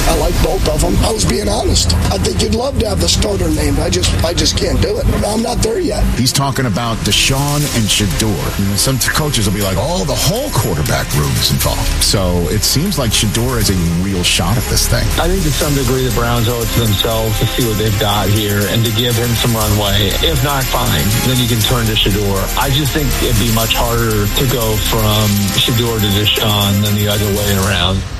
I like both of them. I was being honest. I think you'd love to have the starter named. I just can't do it. I'm not there yet. He's talking about Deshaun and Shedeur. Some coaches will be like, oh, the whole quarterback room is involved. So it seems like Shedeur has a real shot at this thing. I think to some degree the Browns owe it to themselves to see what they've got here and to give him some runway. If not, fine. Then you can turn to Shedeur. I just think it'd be much harder to go from Shedeur to Deshaun than the other way around.